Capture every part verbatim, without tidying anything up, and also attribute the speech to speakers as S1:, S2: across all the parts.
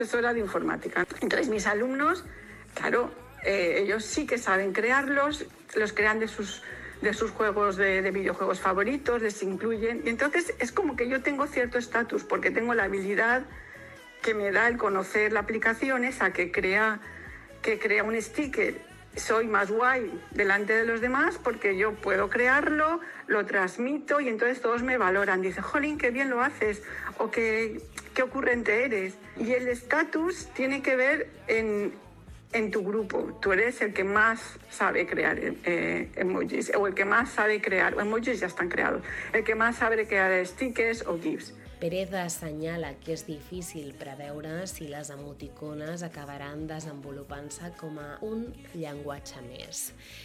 S1: profesora de informática. Entonces mis alumnos, claro, eh, ellos sí que saben crearlos, los crean de sus, de sus juegos de, de videojuegos favoritos, les incluyen. Y entonces es como que yo tengo cierto estatus porque tengo la habilidad que me da el conocer la aplicación esa que crea, que crea un sticker. Soy más guay delante de los demás porque yo puedo crearlo, lo transmito y entonces todos me valoran. Dicen, jolín, qué bien lo haces o qué, qué ocurrente eres. Y el estatus tiene que ver en, en tu grupo. Tú eres el que más sabe crear eh, emojis o el que más sabe crear, emojis ya están creados, el que más sabe crear stickers o GIFs.
S2: Pérez assenyala que és difícil preveure si les emoticones acabaran desenvolupant-se com a un llenguatge més.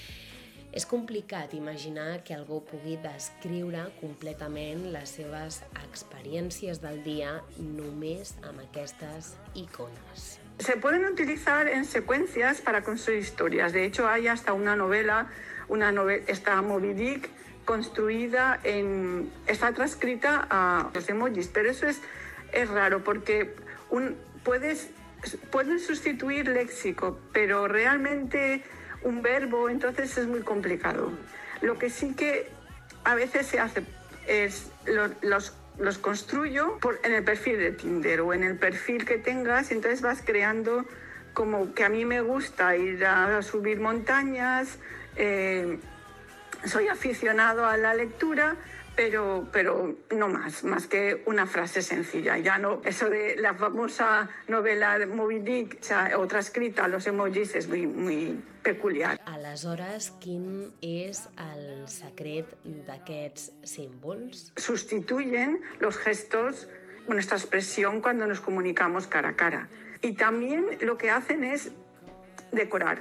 S2: És complicat imaginar que algú pugui descriure completament les seves experiències del dia només amb aquestes icones.
S1: Se pueden utilizar en secuencias para construir historias. De hecho, hay hasta una novela, una novela, esta Moby Dick, construida en, está transcrita a los emojis, pero eso es, es raro porque un, puedes, puedes sustituir léxico, pero realmente un verbo entonces es muy complicado. Lo que sí que a veces se hace es lo, los, los construyo por, en el perfil de Tinder o en el perfil que tengas, entonces vas creando como que a mí me gusta ir a, a subir montañas, eh, soy aficionado a la lectura, pero, pero no más, más que una frase sencilla. Ya no, eso de la famosa novela de Moby Dick o transcrita a los emojis es muy, muy peculiar.
S2: Aleshores, quin és el secret d'aquests símbols?
S1: Sustituyen los gestos, nuestra expresión cuando nos comunicamos cara a cara. Y también lo que hacen es decorar,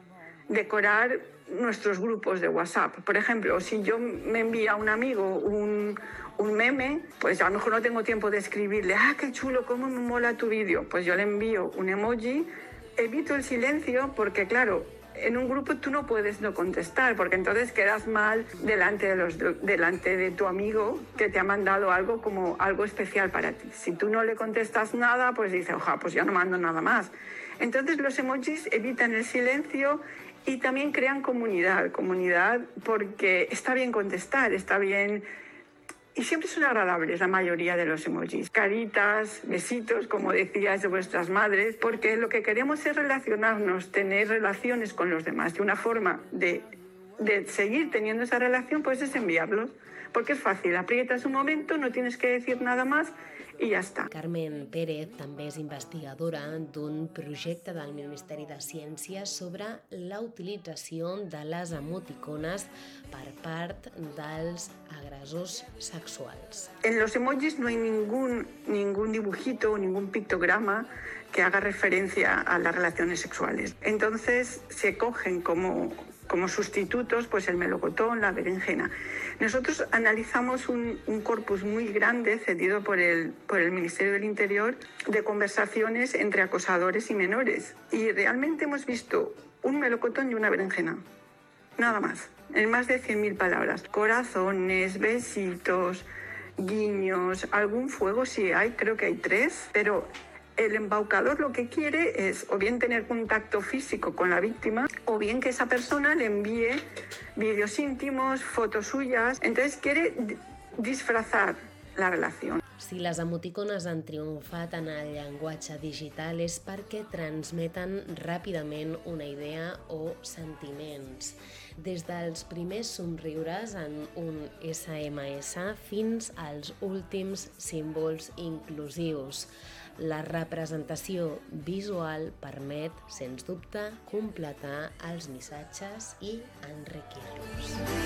S1: decorar nuestros grupos de WhatsApp. Por ejemplo, si yo me envía a un amigo un, un meme, pues a lo mejor no tengo tiempo de escribirle, ah, qué chulo, cómo me mola tu vídeo. Pues yo le envío un emoji, evito el silencio porque, claro, en un grupo tú no puedes no contestar porque entonces quedas mal delante de, los, delante de tu amigo que te ha mandado algo como algo especial para ti. Si tú no le contestas nada, pues dice, oja, pues ya no mando nada más. Entonces los emojis evitan el silencio y también crean comunidad, comunidad porque está bien contestar, está bien. Y siempre son agradables la mayoría de los emojis. Caritas, besitos, como decías de vuestras madres, porque lo que queremos es relacionarnos, tener relaciones con los demás. Y una forma de, de seguir teniendo esa relación pues es enviarlos, porque es fácil. Aprietas un momento, no tienes que decir nada más i ja està.
S2: Carmen Pérez també és investigadora d'un projecte del Ministeri de Ciència sobre la utilització de les emoticones per part dels agressors sexuals.
S1: En los emojis no hay ningún, ningún dibujito o ningún pictograma que haga referencia a las relaciones sexuales. Entonces se cogen como, como sustitutos pues el melocotón, la berenjena. Nosotros analizamos un, un corpus muy grande cedido por el, por el Ministerio del Interior de conversaciones entre acosadores y menores. Y realmente hemos visto un melocotón y una berenjena. Nada más. En más de cien mil palabras. Corazones, besitos, guiños, algún fuego sí hay, creo que hay tres, pero el embaucador lo que quiere es o bien tener contacto físico con la víctima o bien que esa persona le envíe vídeos íntimos, fotos suyas. Entonces quiere disfrazar la relació.
S2: Si les emoticones han triomfat en el llenguatge digital és perquè transmeten ràpidament una idea o sentiments. Des dels primers somriures en un esse eme esse fins als últims símbols inclusius. La representació visual permet, sens dubte, completar els missatges i enriquir-los.